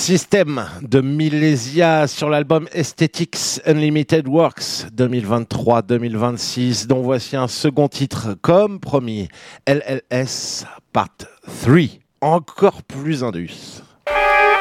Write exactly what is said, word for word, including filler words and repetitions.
System de Milesia sur l'album Aesthetics Unlimited Works deux mille vingt-trois deux mille vingt-six, dont voici un second titre comme promis, L L S Part trois, encore plus indus.